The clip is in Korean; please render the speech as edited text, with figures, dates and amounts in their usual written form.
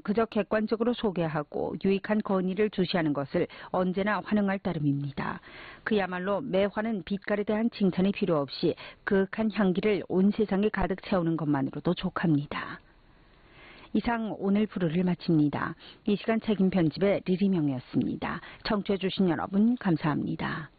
그저 객관적으로 소개하고 유익한 건의를 주시하는 것을 언제나 환영할 따름입니다. 그야말로 매화는 빛깔에 대한 칭찬이 필요 없이 그윽한 향기를 온 세상에 가득 채우는 것만으로도 족합니다. 이상 오늘 부르를 마칩니다. 이 시간 책임 편집의 리리명이었습니다. 청취해 주신 여러분 감사합니다.